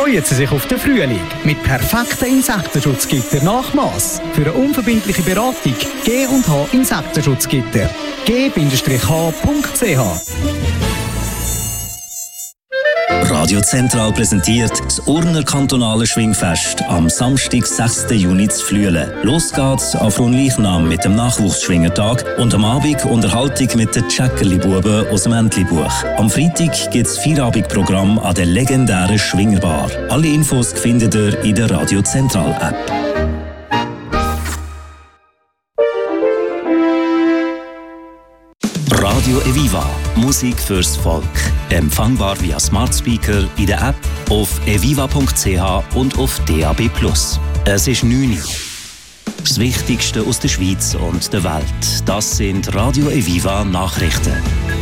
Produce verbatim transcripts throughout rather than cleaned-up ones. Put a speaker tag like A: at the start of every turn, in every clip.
A: Freuen Sie sich auf den Frühling mit perfekten Insektenschutzgitter Nachmaß. Für eine unverbindliche Beratung G und H Insektenschutzgitter. g h punkt c h.
B: Radio Zentral präsentiert das Urner kantonale Schwingfest am Samstag, sechsten Juni zu Flüelen. Los geht's auf Fronleichnam mit dem Nachwuchsschwingertag und am Abend Unterhaltung mit den Tschäckerli-Buben aus dem Entli-Buch. Am Freitag gibt's Feierabendprogramm an der legendären Schwingerbar. Alle Infos findet ihr in der Radio Zentral App. Radio Eviva. Musik fürs Volk. Empfangbar via Smart Speaker in der App, auf eviva punkt c h und auf D A B plus. Es ist neun Uhr. Das Wichtigste aus der Schweiz und der Welt. Das sind Radio Eviva Nachrichten.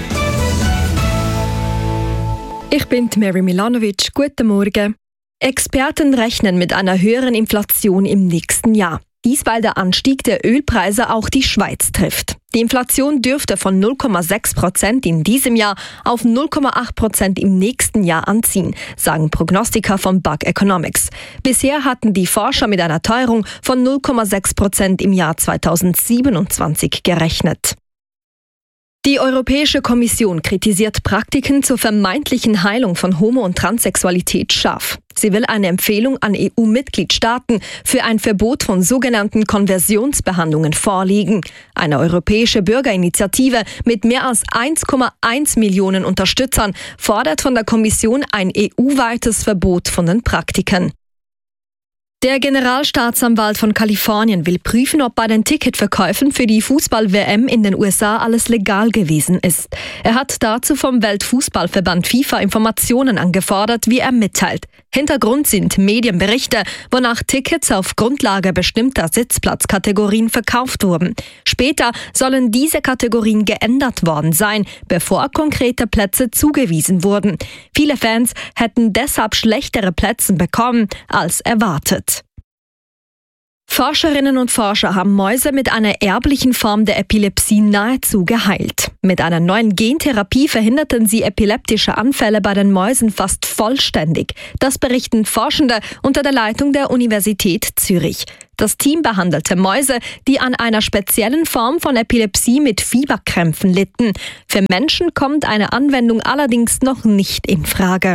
C: Ich bin Mary Milanovic. Guten Morgen. Experten rechnen mit einer höheren Inflation im nächsten Jahr. Dies, weil der Anstieg der Ölpreise auch die Schweiz trifft. Die Inflation dürfte von null Komma sechs Prozent in diesem Jahr auf null Komma acht Prozent im nächsten Jahr anziehen, sagen Prognostiker von Bug Economics. Bisher hatten die Forscher mit einer Teuerung von null Komma sechs Prozent im Jahr zweitausendsiebenundzwanzig gerechnet. Die Europäische Kommission kritisiert Praktiken zur vermeintlichen Heilung von Homo- und Transsexualität scharf. Sie will eine Empfehlung an E U-Mitgliedstaaten für ein Verbot von sogenannten Konversionsbehandlungen vorlegen. Eine europäische Bürgerinitiative mit mehr als eins Komma eins Millionen Unterstützern fordert von der Kommission ein E U-weites Verbot von den Praktiken. Der Generalstaatsanwalt von Kalifornien will prüfen, ob bei den Ticketverkäufen für die Fußball-W M in den U S A alles legal gewesen ist. Er hat dazu vom Weltfußballverband FIFA Informationen angefordert, wie er mitteilt. Hintergrund sind Medienberichte, wonach Tickets auf Grundlage bestimmter Sitzplatzkategorien verkauft wurden. Später sollen diese Kategorien geändert worden sein, bevor konkrete Plätze zugewiesen wurden. Viele Fans hätten deshalb schlechtere Plätze bekommen als erwartet. Forscherinnen und Forscher haben Mäuse mit einer erblichen Form der Epilepsie nahezu geheilt. Mit einer neuen Gentherapie verhinderten sie epileptische Anfälle bei den Mäusen fast vollständig. Das berichten Forschende unter der Leitung der Universität Zürich. Das Team behandelte Mäuse, die an einer speziellen Form von Epilepsie mit Fieberkrämpfen litten. Für Menschen kommt eine Anwendung allerdings noch nicht in Frage.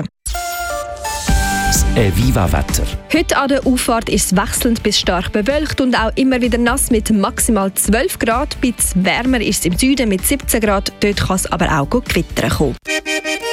B: Eviva-Wetter.
C: Heute an der Auffahrt ist es wechselnd bis stark bewölkt und auch immer wieder nass mit maximal zwölf Grad. Bis wärmer ist es im Süden mit siebzehn Grad. Dort kann es aber auch gewittern kommen.